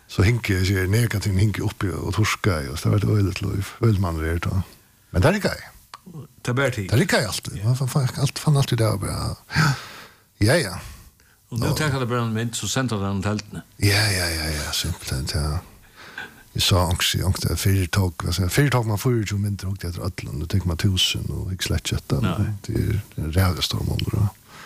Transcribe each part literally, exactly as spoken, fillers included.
så hinker jeg sier negativt hinker oppi og torska og så var det øyligt lov, øyligt man er da. Men det er ikke jeg. Det er bare tid. Det er ikke jeg alltid. Man fann, alt, fann alltid det og bare, ja, ja, ja. Og nå tenker det bare en mynd, så sendte den teltene. Ja, ja, ja, ja, simpelthen, ja. Jeg sa også, jeg åkte fire tog, fire tog man fyrirtjue mindre åkte etter Øtland, nå tenker man tusen og ikke slett kjøtta, det er en rævlig storm under.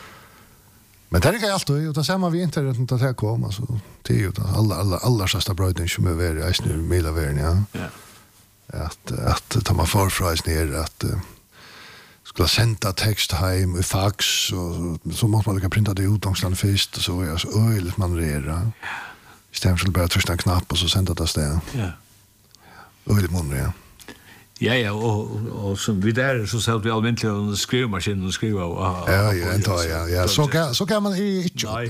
Men det er ikke alltid, og det ser man vi ikke rett til det kom, altså, det er jo det aller, aller, aller største brøyden som er ved i eisen i milaverden, ja. Ja. At, at tar man forfra eisen her, at uh, skulle senda tekst heim i fax, og så måtte man ikke printa det ut ångsland først, og så er jeg så øyligt manrera. Ja. I stedet for bare trysta en knapp, og så senda det sted. Ja. Øyligt manrera. Ja, ja, og, og, og som vi der, så selv vi almindelig under skrivemaskinen og skriva. Og, ja, ja, enda, ja, ja. Så kan, så kan man ikke. Nei,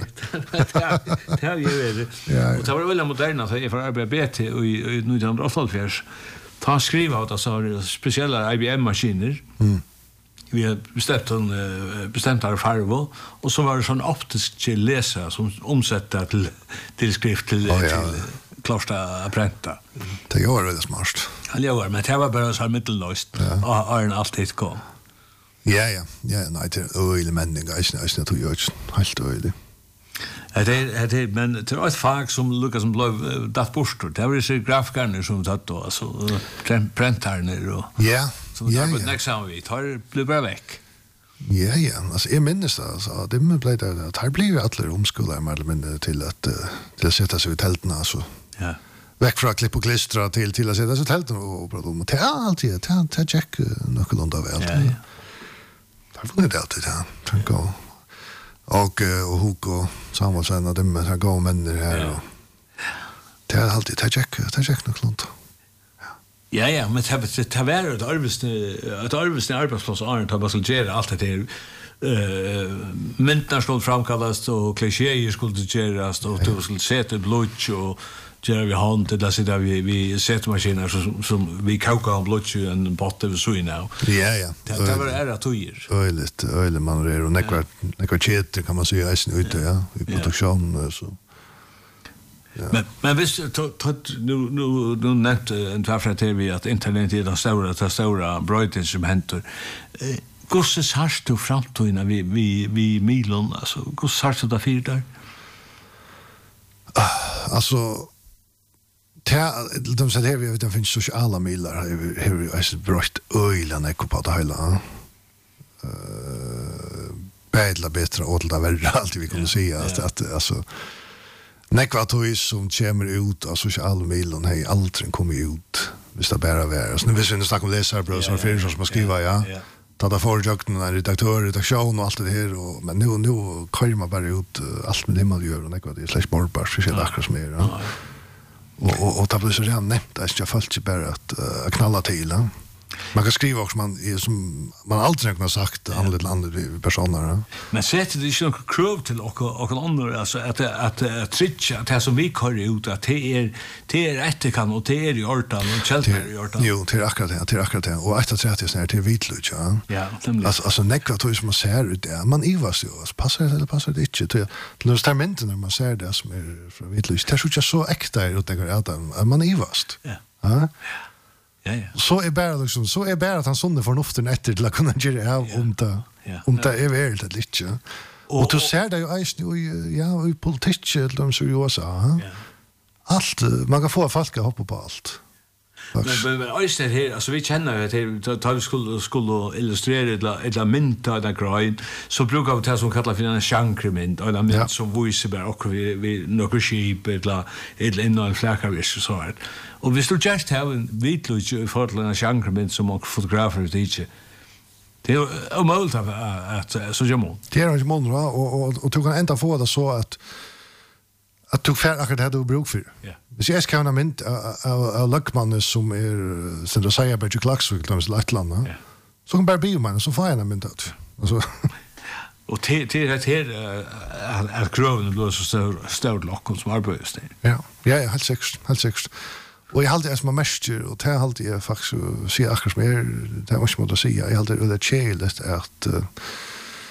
det har vi vært. Og det var veldig moderne, for jeg får arbeide B T i nitten åttaoghalvfjerds. Ta skriva av det, så har spesielle I B M-maskiner. Mm. Vi har bestemt en uh, bestemt av farve, og så var det sånn optisk leser som omsetter til, til skrift til, oh, ja. til klarsta prenta. Det gjør veldig smart. Ja, det gjør, men det var bare så middelløst, ja. og har en alltid kom. Ja, ja, ja, nei, det er øyelig menning, jeg synes jeg gjør ikke helt øyelig. Det er, det er, men det er et fag som lukket som ble datt bort. Det var disse grafikerne som tatt og altså, prenterne og... Ja, så ja, ja. Next time vi tar blir bara veck. Ja, ja, alltså jag minns det alltså det blev det att här blir alla omskolade mer eller mindre till att till att sätta sig i tälten alltså. Ja. Väck från klipp och klistra till till att sätta sig i tälten och prata om det alltid ta ta check något av allt. Ja. Där får ni det alltid ja. Tänk och och och huk och samma sen att de här gå män här och det är alltid ta check ta check något. Ja, ja, men det det var ett arbetsne ett arbetsne arbetsplats och Arne tar baselgera allt det där eh mentnar stod framkallast och klichéer skulle geras och du skulle sätta blod och göra vi hand det där där vi vi sätter maskiner som som vi kokar om blod och en botte vi så i nu. Ja, ja. Det var era tojer. Öligt, öligt man är och nekvar nekvar chet kan man säga isen ute ja, i produktion så. Ja. Men men visst nu nu nu nämnt en tvärfra T V att internet är den stora den stora bröten som händer. Gosses har du framtiden vi vi vi Milan alltså gosses har du där för där. Alltså de säger här vi det finns sociala milar har vi alltså bröt öjlan är på det hela. Eh bättre bättre och det väl alltid vi kan säga att alltså nekva tois som kommer ut av sociala milen hei aldrig kommer ut hvis det bare er. Så nu hvis vi snakker om leserbrød som er fyrir som man skriver, ja. Ta da foredragten en redaktør, redaksjon og alt det her, og, men nu, nu kører man bare ut uh, alt med det man gjør, og nekva det er slett morbar, så skjer det akkurat som er. Ja. Og, og, og det blir så redan nevnt, det er ikke følt ikke bare at uh, knalla til, ja. Man kan skriva också man är som man aldrig har sagt andra till andra personer. Men sätter det inte något krav till och och andra alltså att att att tritcha att det som vi kör ut att det är det är rätt kan och det är i ortan och kälter i ortan. Jo, det är akkurat det, det är akkurat det. Och efter trettio så är det vitlut, ja. Ja, alltså alltså nekva tror som man ser ut där. Man ivas ju, alltså passar det eller passar det inte till till testamenten när man ser det som är från vitlut. Det är ju så äkta ut det att man ivas. Ja. Ja. Ja ja. Så är bara liksom så är bara att han sonne förnuften efter till att kunna göra av om det om det är väl det lite. Och du ser det ju äst ju ja i politik de så ju så ha. Allt man kan få folk att hoppa på allt. Men men äst det här alltså vi känner ju att ta skulle skulle illustrera eller eller mynta den grejen så brukar vi ta som kallar för en chankrement eller men som voice bara och vi vi några skip eller eller in en fläckarvis så här. Och hvis du just har en vitlug i forhold til en chankrement som man fotografer ut ikke, det er omöjligt at så gjør man. Det er ikke måneder, og, og, og du kan enda få det så at at du fær akkurat det du bruk for. Hvis jeg skal ha en mynd av løkkmannen som er, som du sier, Berge Klaksvik, de er Lettland, så kan bare biomannen, så får jeg en mynd av det. Og til det her at krøvene blir så større lokken som arbeides det. Ja, ja, helt sikkert, helt sikkert. Og jeg halte jeg som er mestjer, og det halte jeg faktisk å si akkurat som er, det er ikke måte å si, jeg halte det er kjelet at uh,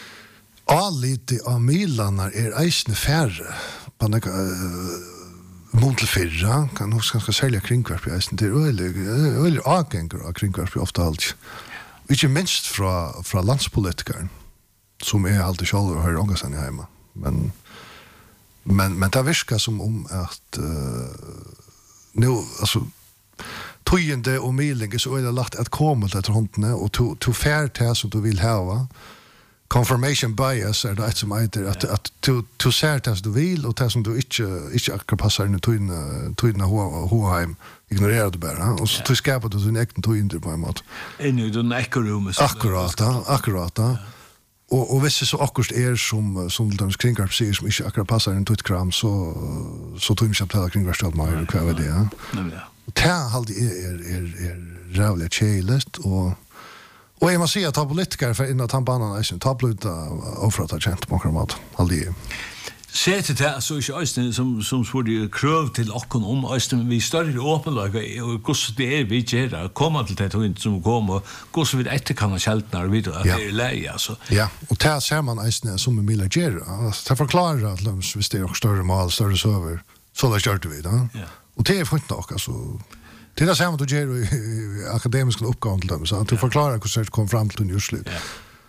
allite av milene er eisende færre på noen uh, mot til fyrra, kan nog ganska sälja kringkvarp i eisen, det er øyelig avgänger av kringkvarp i ofta alt. Ikke minst fra, fra landspolitikeren, som er alltid kjallere og høyre ångasen i heima. Men, men, men det virker som om at uh, nu, altså, tøyende og miling er så øyelig lagt at komme til etter håndene, og to, to fær til som du vil hava. Confirmation bias er det et som heter at, at du, du ser det som du vil, og det som du ikke, ikke akkurat passer inn i tøyene hoheim, ignorerer du bare, og så ja. Skaper du din egen tøyende på en måte. Inn i den ekkorommet. Akkurat, da, akkurat. Da. Ja. Og, og hvis det så akkurat er som, som de kringkarp sier, som ikke akkurat passer inn i tøytkram, så, så tøy vi ikke til kringkarp stedet meg, og hva er det? Ja. Ja. Og det er, er, er, er rævlig kjelet, og Og jeg må si at ta politikere for innan tannbanen er ta blod overfratt av kjent på akkurat mat. Aldri. Se til det, så ikke Øystein som, som spurte krøv til åkken om Øystein, vi større åpenlag, og hvordan det er vi gjør, kommer til det som kommer, og hvordan vi etterkanner kjeltene og videre, at ja. Det er leie, altså. Ja, og det ser man Øystein som vi vil gjøre. Det forklarer at hvis det er større mal, større søver, så det gjør vi det. Ja. Og det er funnet nok, altså. Det er det samme du gjør i akademiske oppgaven til dem, så at du forklarer hvordan det kommer frem til en utslut. Ja.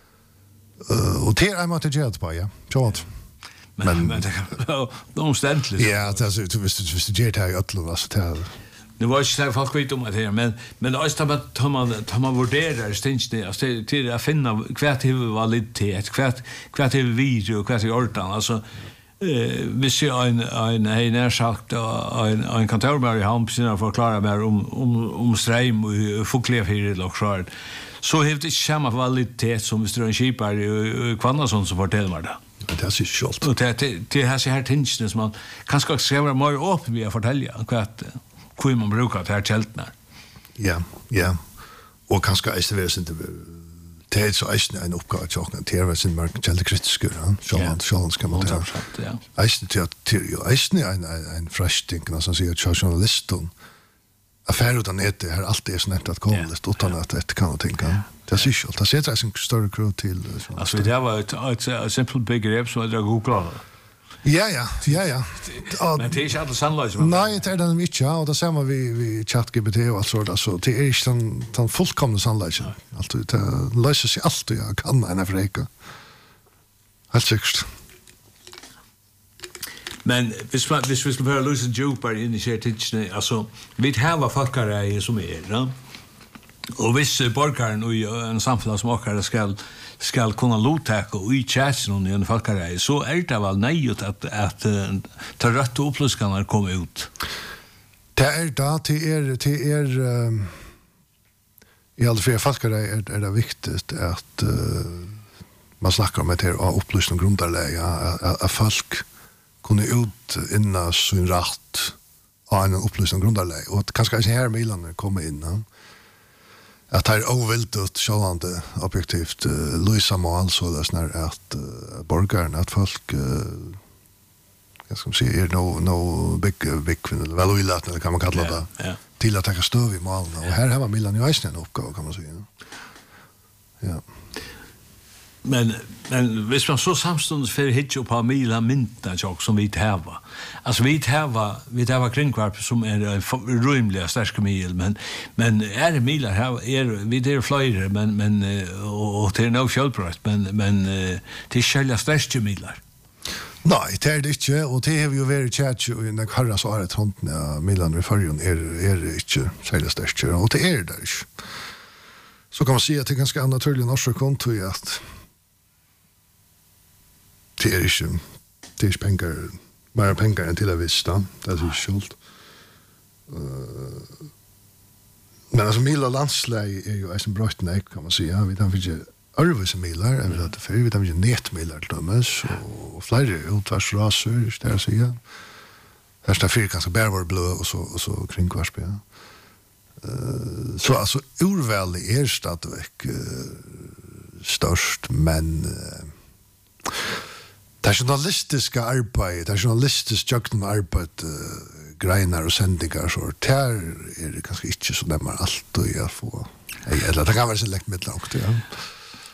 Uh, og det er en måte gjør det på, ja. Sånn. Men, men, men det er omstendelig. Ja, det er, hvis, hvis du gjør det her i øtlen, altså, det er... Det var ikke det folk vet om det her, men, men også da man, man, man vurderer stinsene, altså, til, til å finne hva til validitet, hva, hva til video, hva til ordan, altså, Eh, hvis jag en en en när sagt en en kantormar i hamn sina förklara mer om om om stream och folkliv här i Lockshard. Så har det samma kvalitet som vi står en skipar i Kvannason som fortäller mig det. Det är så schalt. Och det det här så här tinsten som man kanske ska vara mer öppen vi fortälja vad hur man brukar det här kältna. Ja, ja. Och kanske är det väl inte det er så eisen en oppgave til åkne, det er vel sin marken kjeldekritisk, sjåland, sjåland skal man ta. Eisen til at, eisen er en, en fresh ting, som sier at journalisten, affære utan etter, her alltid er så nevnt at komme litt, utan at det kan og ting. Det er sikkert, det setter en større krøv til. Altså, det var et, et simpelt begrep som er googlet. Ja, ja, ja, ja. Men det er ikke alle sannleis? Nei, det er den ikke, og det ser man vi, vi chat-G P T og alt sånt, altså, det er ikke den, den fullkomne sannleis. Det løser seg alltid, jeg kan en av reika. Helt sikkert. Men hvis, man, hvis vi skal være løse djupere inn i kjertidsene, altså, vi har folkereier som er, ja? Og hvis borgaren og en samfunn som åkere skal skal kunna lottaka og i tjætsen i en folkereie, så er det vel nøyut at, at uh, ta røtte opplysninger kommer ut. Det er da, det er, det er um, i alle fire folkereie er, er det viktig at uh, man snakker om det av opplysning grunderleie, at, at folk kunne ut innan sin rett av en opplysning grunderleie, og kanskje ikke her milene kommer innan. Att det är oväldigt självande objektivt uh, lysa mål så det är att uh, borgaren, att folk uh, jag ska säga är no no big big eller väl ulat eller kan man kalla det ja, ja. Till att ta stöv i mål och här har man Milan ju Eisen uppgåva kan man säga. Ja. Men men hvis man så samstundes för hitcha på Milan mynta jag som vi har. Alltså vi har vi har kringkvarp som är rymliga starka mil men men är det milar här är vi det är flyger men men och det är nog fjällbrott men men det är själva starka milar. Nej, det är det inte och det har ju varit chat i den karra så är det runt när Milan i förrjun är är det inte själva starka och det är det inte. Så kan man säga att det är ganska naturligt norska konto i att det är inte det är pengar bara pengar än till att vissta det är så skuld uh, men alltså Mila landsläge är ju en brötna kan man säga vi tar inte örvis milar än vi hade för vi tar inte nätmilar till dem och flera utvarsraser där så ja här står fyra kanske bärvar blå och så och så kring kvarsp ja uh, så alltså urväl är stadväck uh, störst men uh, det er journalistiske arbeid, det er journalistisk jøkken arbeid, uh, greiner og sendinger, så det er det kanskje ikke så nemmer alt å gjøre få. Eller det kan være så lekt mitt langt, ja.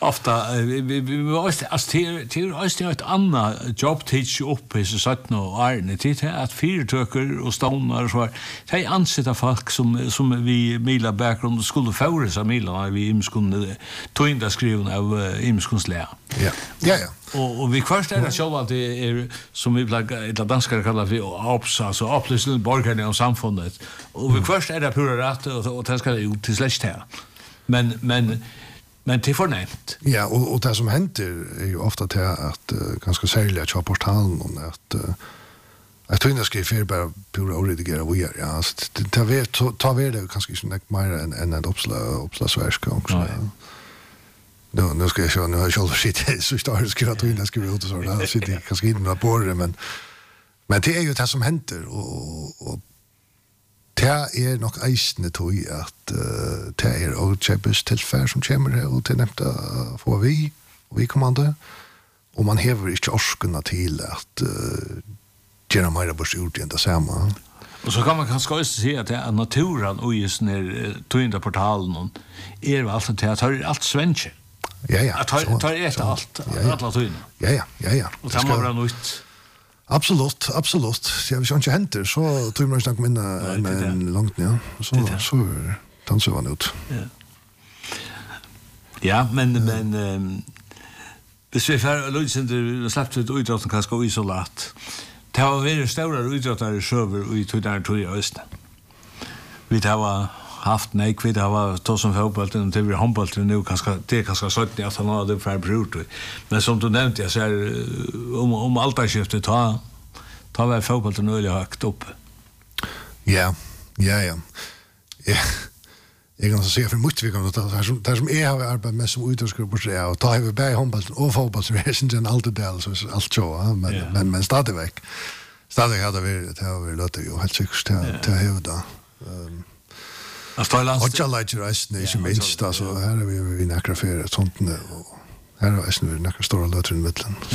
ofta vi vi vi måste alltså till till alltså ett annat jobb teach upp i så sagt nå är det att fyrtöker och stonar så här ansätta folk som som vi mila bakgrund skulle föra sig mila vi im skulle ta in det skrivna av im skulle ja ja ja och och vi först är det så att det är som vi blir det danska kallar vi ops alltså upplysning borgarna och samfundet och vi först är det pura rätt och och det ska ju till släkt här men men men det får nämnt. Ja, och och det som händer är ju ofta till att uh, ganska särskilt att portalen och att uh, att tunna skriva för bara pura oredigerade vi är ja så det vet ta vi det kanske inte mer än än ett uppslag uppslagsverk också. Nu nu ska jag se nu har jag själv sitt så står det skriva tunna skriva ut så där så det kanske inte några på det men men det är ju det som händer och och det er nok eisende tog at uh, det er og kjøpes tilfær som kommer her og til nevnt å få vi og vi kommande og man hever ikke orskene til at uh, gjøre mer bort gjort igjen det samme. Og så kan man kanskje også si at det er naturen og i sånne togende portalen er jo alltid til at det er alt svenske. Ja, ja. At det er etter alt, alle togene. Ja, ja, ja, ja. Og det må være noe ut. Absolut, absolut. Jag vill inte händer så tror man att komma in men långt ja. Så så dansar man ut. Ja. Ja, men men ehm det är för Lucien det släppte ut idrotten kan ska isolerat. Det har varit stora idrottare i server i två där två i östen. Vi har haft nej kvitt det var då som fotboll och det blir handboll nu kanske det kanske sjutton att han hade för brut. Men som du nämnde jag säger om om alltaskiftet ta ta väl fotboll till öliga högt upp. Ja, ja, ja. Ja. Jag kan säga för mycket vi kan ta där som där som är har arbetat med som utåtskrupp och så och ta över bä handboll och fotboll så är det inte alltid där så allt så men men men stadigt väck. Stadigt hade vi det har vi låtit ju helt säkert ta hävda. Ehm Australiens. Och jag lägger resten är ju minst alltså här är vi vi näkra för ett sånt och här är det näkra stora löter i mitten. Ja.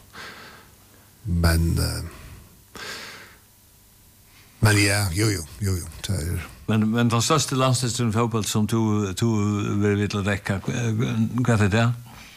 Men uh, men ja, jo jo, jo jo. Är... Men men den största landslagsstriden fotboll som du du vill vill räcka vad är det?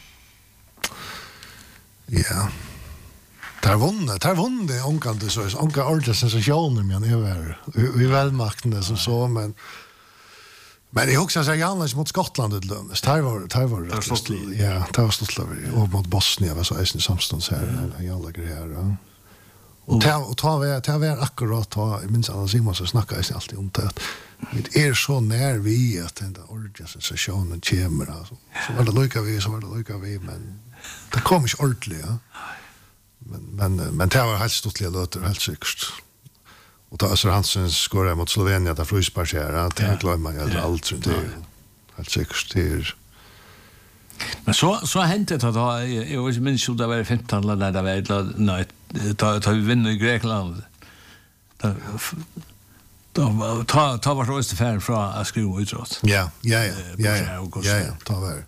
Ja. Där vunne, där vunne onkande så är onka ordentligt sensationer men det är vi välmakten som så men men jag också säger Jannes mot Skottland det lömmes. Det var det var rätt. Ja, det var stort och mot Bosnien var så är samstånds här i alla grejer ja. Och ta och ta vi ta vi akkurat ta minst alla Simon så snackar jag alltid om det. Det är så när vi att den origin sessionen kommer alltså. Så var det lika vi så var det lika vi men det kom inte ordentligt ja. Men men men det var helt stort låter helt säkert. Och då så Hansen skorar mot Slovenien där frysparkerar att jag glömmer jag allt så det helt säkert det. Men så så hände det då jag vet minns ju det var femton eller där var nej ta ta vi vinner i Grekland. Då då ta ta vart röst för från att skriva utåt. Ja, ja, ja. Ja, ja, ta var.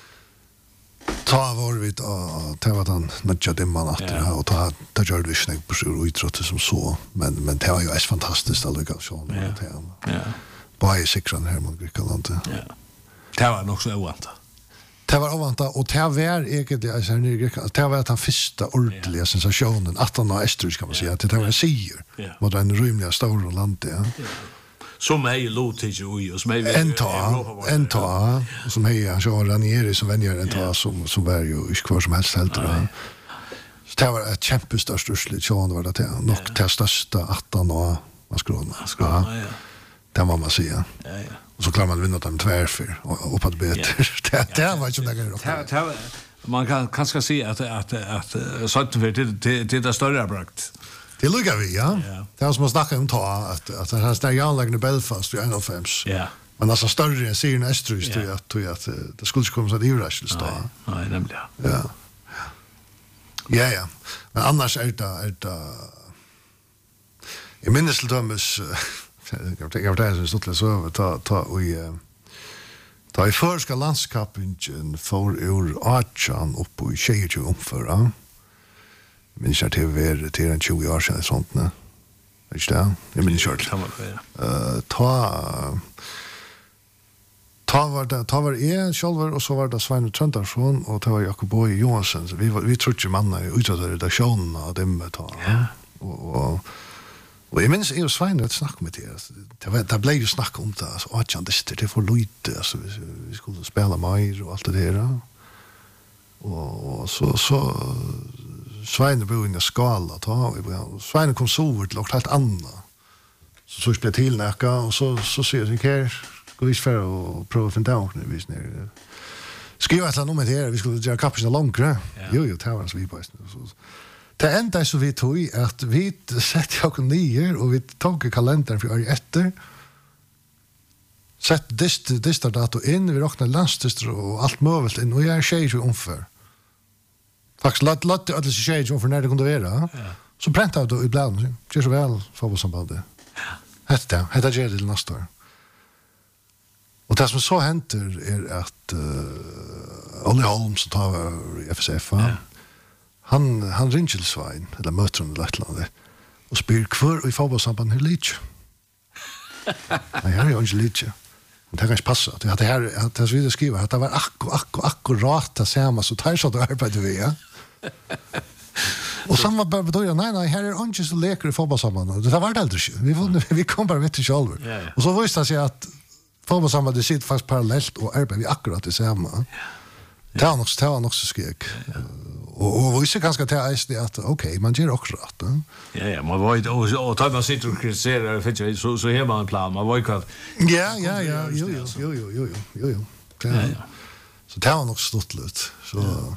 Ta var vi att ta var den nödja dimman att det och ta ta gör det snägt på så utåt som så men men det var ju är fantastiskt att lyckas så med det. Ja. Bara sektion här mot Grekland. Ja. Det var nog så oväntat. Det var oväntat och det var egentligen alltså när Grekland det var den första ordentliga sensationen att han var österut kan man säga att det var en seger mot en rymliga stora land ja. Som är ju lotigt ju och som är en ta en ta som är så Ranieri som vänjer en ta som som var ju inte kvar som helst helt då. Så det var ett kämpestörst urslut så var det det nog det största arton och vad ska man ska ja. Det var man säga. Ja ja. Och så klarar man vinna dem tvärför och upp att bättre. Det det var ju det. Man kan kanske se att att att sånt för det det det större brakt. Det lukar vi, ja. Det är som att snacka om ta att att det här stär anläggande Belfast i elva. Ja. Men alltså större än serien Estrus tror jag tror jag att det skulle komma så att Eurasian stå. Nej, nämligen. Ja. Ja, ja. Men annars är det är det I minnes till Thomas jag tänker att det är så stort så ta ta och ta i förska landskapen för ur Archan upp i tjugo omföra. Men jag till ver till en tjugo år sedan sånt nä. Vet du det? Jag minns kört. Eh ta Ta var det, ta var jeg själver och så var det Svein Trøndarsson och det var Jakob Boye Johansen. Så vi var vi trodde ju manna utåt redaktionen och dem ta. Ja. Och och och jag minns ju Svein att snacka med det. Det var det blev ju snack om det alltså att jag det det för lite alltså vi, vi skulle spela mer och allt det där. Och, och så så Svein bor i en skala ta vi Svein kom så vart lagt helt annat. Så så spelar till näka och så så ser jag här gå vis för och prova för down nu vis ner. Skriva ett nummer här vi skulle göra kapsla långre. Jo jo tar oss vi på så. Det enda så vi tog att vi sett jag nyer och vi tog kalendern för efter. Sett dist dista dato in vi räknar landstester och allt möjligt in och jag är tjej för ungefär. Faktiskt låt låt det alltså tjej ungefär när det kunde vara. Så pränta då ibland. Det är så väl fotbollssambandet. Hetta, hetta ger det nästa år. Och det som så händer är att uh, Olle Holm som tar F S F, ja. han, han ringer till Svein, eller möter honom i Lettland, och spyr kvar i fotbollssamband hur lite. Nej, här är ju inte lite. Det kan inte passa. Det här, det här vi skriver, att det var akkur, akkur, akkurat det samma så tar så det arbetar vi, ja. Och samma bara betyder nej nej här är inte så leker i fotbollssamband. Det var det aldrig. Vi vi kom bara vet inte själva. Ja, ja. Och så visste sig att fotbollssamband det sitter fast parallellt och arbetar vi akkurat det samma. Ja. Det har nog det har nog så skrek. Ja, ja. Och och vi ser ganska till är att okej, man gör också rätt. Ja ja, man var ju och och tar man sitter och kritiserar för inte så så hemma en plan. Man var ju kan. Ja, ja, ja, jo jo jo jo jo jo jo. Ja, ja. Så det har nog stått lut. Så ja.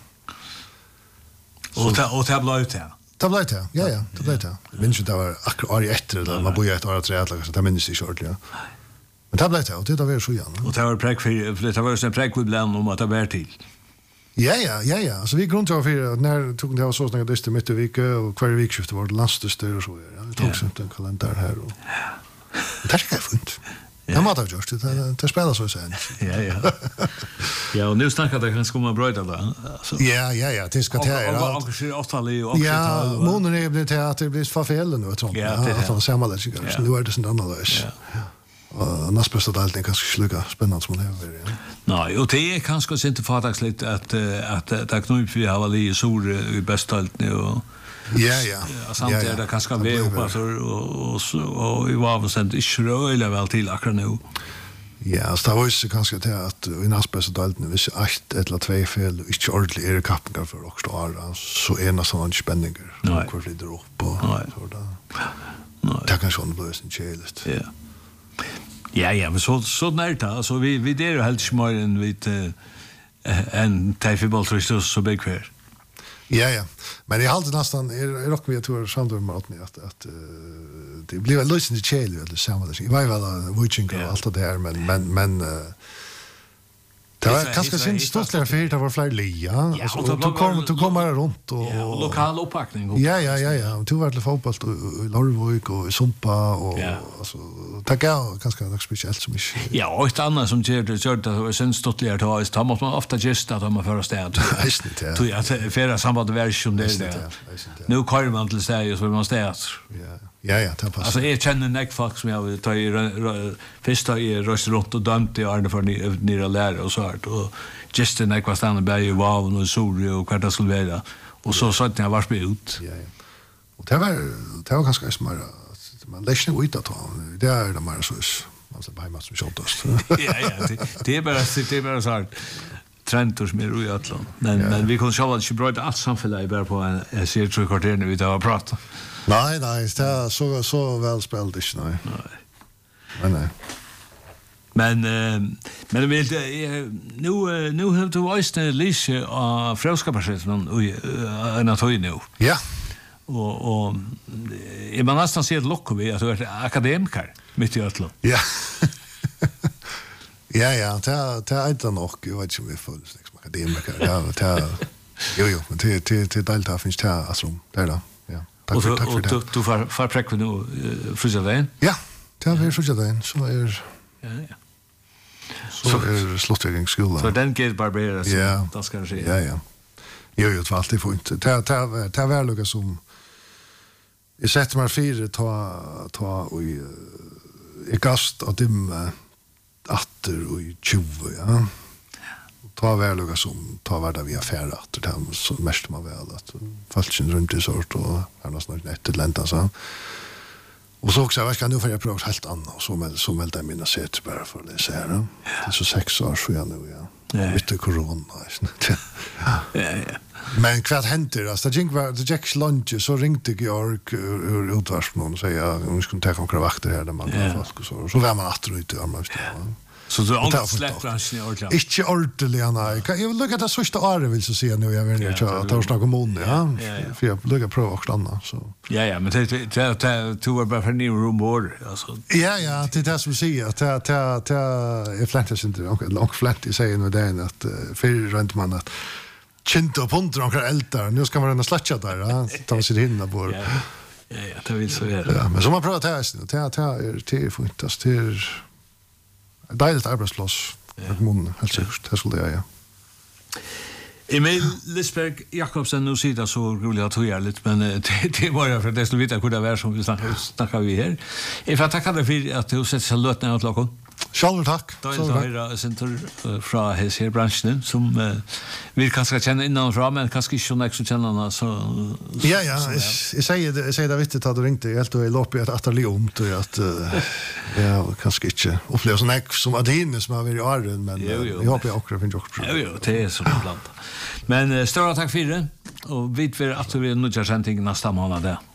Och ta och ta blöt här. Ta blöt här. Ja ja, ta blöt här. Minns ju det var akkurat efter det man bor ett år tre år så det minns jag short ja. Men ta blöt här och det var så igen. Och det var präck för det var en präck vi blev om att det var till. Ja ja, ja ja. Så vi grund till för när tog det var så snägt det mitt i vecka och kvar vecka var det lastestöd och så ja. Vi tog sånt en kalender här och. Det är fint. Ja, man tar just det. Det spelar så sen. Ja, ja. Ja, och nu snackar det kanske om att bryta det. Alltså. Ja, ja, ja, det ska ta det. Och och så åttalig och ja, månen är det teater blir för fel nu tror jag. Ja, det är samma där så nu är det sånt annat. Ja. Och nästa bästa del det kanske sluka spännande som det är. Ja. Nej, och det är kanske inte fördagsligt att att det knup vi har väl i sol i bästalt nu och ja ja. Samtidigt är det kanske vi upp så och och vi var väl sent i skröla väl till akkurat nu. Ja, så det var ju ganska det att i nästa dalten vi ser ett eller två fel och inte ordentligt är kappningar för också då så ena sån spänningar och kvar lite upp och så där. Nej. Det kan ju bli en cheligt. Ja. Ja, ja, men så så när det så vi vi det är helt smart en vid en tejfboll tror så big fair. Ja, ja. Men jag håller nästan är rock vi tror Sandor mat med att att det blir väl lösen i Chile eller samma där. Jag var väl watching och allt det där men men men det var ganska synd ståtligare för det var fler lia. Alltså du kom du kommer runt och lokal upppackning. Ja, ja, ja, ja. Och du var till fotboll i Lorvik och i Sumpa och alltså tack jag ganska något speciellt som ich. Ja, och ett annat som gör det gör det var synd ståtligare då är det måste man ofta just att man förra stad. Du ja, för samband version det där. Nu kör man till sig så man stad. Ja. Ja, ja, det passar. Alltså jag känner näck folk som jag vill ta i första i restaurant och dömt i Arne för nere lära och så här och just den näck var stanna berg och wow och sol och kvart det skulle vara och så så att jag var ut. Ja, ja. Och det var det var ganska smart man läser ut att det är det mer så man så bara som shotast. Ja, ja, det är bara det är bara så här trenders med i Atlant. Men men vi kan själva inte bra allt samfället bara på en serie tre kvarter när vi tar och pratar. Nej, nej, det är så så väl spelat inte nej. Nej. Men nej. Men eh men vill nu nu har du visst Lise av Frauskaparsetten och en att nu. Ja. Och och är man nästan ser ett lock vi att du är akademiker mitt i Atlant. Ja. Ja, ja, det det är inte nog, jag vet inte om vi får liksom akademiker. Ja, det jo jo, men det det det delta finns det alltså där då. Och så och du du får får präck nu frusadagen. Ja, det har vi frusadagen så är ja ja. Så är slutvägningsskolan. Så den ger Barbera så ja. Det ska ske. Ja ja. Jo jo, det var alltid fint. Det det det var lugga som jag sätter mig fyra ta ta och i gast att dem atter og i tjuve, ja. Ta väl och som ta värda via färra att det här så mest man väl att falschen runt i sort och han har snart ett länta så. Och så också jag ska nu för jag prova helt annat så med så med mina sätt bara för det så här. Det är så sex år så jag nu ja. Mitt i corona. Ja ja. Men kvart händer alltså det gick var det Jacks lunch så ringde Georg ur utvarsmån och säga om vi skulle ta några vakter här där man har folk och så så var man åter ute och man så du har släppt branschen i ordentligt. Inte ordentligt, nej. Jag vill lukka det sista året vill så se nu jag vill inte ta ta snacka om det, ja. För jag lukka prova och stanna så. Ja ja, men det det det tog bara för ny rumor alltså. Ja ja, det är det som säger att det det det är flantas inte och långt flant i säger med det att för rent man att kinta punter och äldre. Nu ska man ändå slatcha där, ja. Ta sig hinna på. Ja ja, det vill så är. Ja, men som man pratar test nu. Det det är det funkast det deiligt arbeidsplass for kommunen, helt sikkert. Det skulle jeg, ja. Emil Lisberg Jakobsen, nu sier det så rolig at jeg litt, men det, det er bare for at jeg skulle vite hvor det er som vi snakker, snakker vi her. Jeg får takke deg for at du setter seg løtene av klokken. Sjálfur takk. Da er det høyre senter fra hans her bransjen, som uh, vi kanskje kjenner innanfra, men kanskje ikke noen som kjenner henne. Så, ja, ja, jeg, jeg sier det, jeg sier det vittigt at du ringte. Jeg helt og jeg låp i et atterlig omt, og at uh, jeg kanskje ikke opplever sånn ek som Adine som har vært i Arren, men jo, jo. Jeg håper jeg akkurat finner også. Jo, jo, det er sånn blant. Men uh, større takk for det, og vi vil at vi nødvendig sending neste måned det.